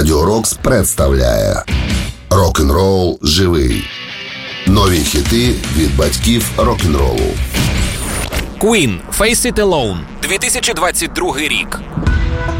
Радіо Рокс представляє Рок-н-рол живий. Нові хіти від батьків рок-н-ролу. Queen, Face It Alone, 2022 рік.